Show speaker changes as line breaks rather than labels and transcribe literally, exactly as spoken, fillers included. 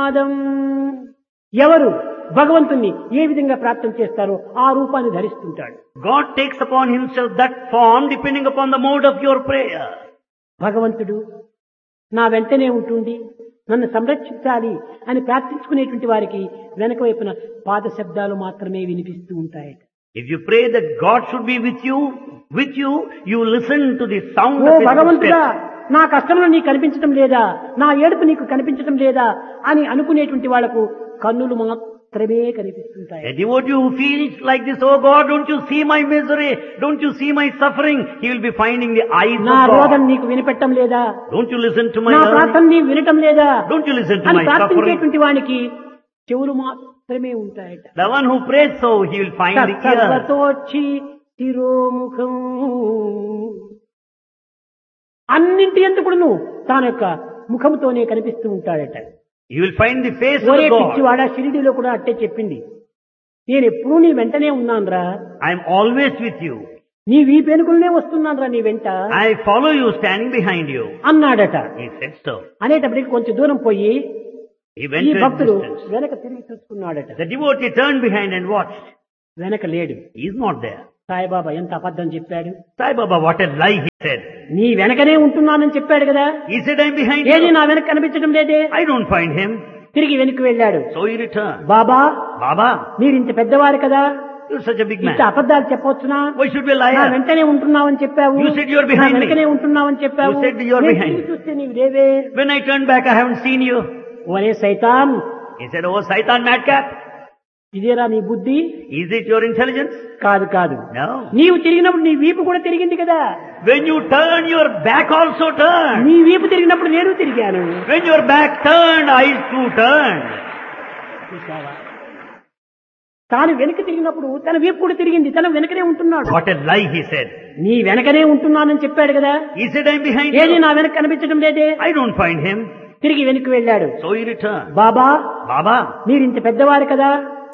పాదం. ఎవరు భగవంతుణ్ణి ఏ విధంగా ప్రాప్తం చేస్తారో ఆ రూపాన్ని ధరిస్తుంటాడు.
God takes upon himself that form depending upon the mode of your prayer.
భగవంతుడు నా వెంటనే ఉంటుండి నన్ను సంరక్షించాలి అని ప్రార్థించుకునేటువంటి వారికి వెనక వైపున పాద శబ్దాలు మాత్రమే వినిపిస్తూ ఉంటాయి.
If you pray that God should be with you, with you, you listen to the sound
oh
of his
భగవంతుడా,
footsteps.
నా కష్టంలో నీకు కనిపించడం లేదా, నా ఏడుపు నీకు కనిపించడం లేదా అని అనుకునేటువంటి వాళ్లకు కన్నులు మాత్రమే కనిపిస్తుంటాయి.
A devotee who feels like this, oh God, don't you see my misery? Don't you see my suffering? He will be finding the eyes
నా
of
రోదన
God.
నీకు వినపెట్టడం లేదా,
Don't you listen to my
నా
yearning?
ప్రార్థన నీవు వినటం లేదా
Don't you listen to
అని
my suffering?
ప్రార్థించేటువంటి వానికి చెవులు మాత్రమే ఉంటాయట.
The one who prays so, he will find the ear.
సర్వతోచ్చి శిరోముఖం అన్నింటి ఎందుకును తాను యొక్క ముఖంతోనే కనిపిస్తూ ఉంటాడట.
You will find the face
ఒరే
of God.
పిచ్చివాడ, షిరిడీలో కూడా అట్టే చెప్పింది, నేను ఎప్పుడూ నీ వెంటనే ఉన్నానురా,
I am always with you.
నీ వీపెనుకులనే వస్తున్నానురా నీ వెంట
I follow you standing behind you.
అన్నాడట.
He said so.
అనేటప్పటికి కొంచెం దూరం పోయి
He went
ఈ
to a
భక్తుడు
distance.
వెనక తిరిగి చూసుకున్నాడట.
The devotee turned behind and watched.
వెనక లేడు.
He is not there.
Saibaba ఎంత అబద్ధం చెప్పాడు.
Sai Baba, what a lie he said.
నీ వెనకనే ఉంటున్నానని చెప్పాడు కదా,
He said, I am behind
ఏది
you.
నా వెనక కనిపించడం లేదే.
I don't find him.
తిరిగి వెనక్కి వెళ్ళాడు.
So he returned.
Baba,
Baba,
మీరు ఇంత పెద్దవారు కదా,
you're such a big
ఇంత
man.
అబద్ధాలు చెప్పవచ్చునా?
Why should we
నా
lie?
వెంటనే ఉంటున్నావని చెప్పావు,
You said you are
నా
behind me.
వెనకనే ఉంటున్నావని చెప్పావు,
You said you are
నేను
behind
తిరిగి
me.
చూస్తే నీవు లేవే.
When I turned back, I haven't seen you.
ఒరే సైతాన్,
He said, oh Saitan madcap,
ఇదేరా నీ బుద్ధి?
is it your intelligence?
కాదు కాదు,
No.
నీవు తిరిగినప్పుడు నీ వీపు కూడా తిరిగింది కదా.
When you turn, your back also turned.
నీ వీపు తిరిగినప్పుడు నేను తిరిగాను.
When your back turned, I too turned.
చూసావా? తాను వెనక తిరిగినప్పుడు తన వీపు కూడా తిరిగింది, తన వెనకనే ఉంటున్నాడు.
What a lie he said.
నీ వెనకనే ఉంటున్నానని చెప్పాడు కదా,
He said, I am behind
ఏది
you.
నా వెనక కనిపించడం లేదే.
I don't find him.
తిరిగి వెనక్కి వెళ్ళాడు.
So he returned.
Baba,
Baba,
మీరు ఇంత పెద్దవారు కదా,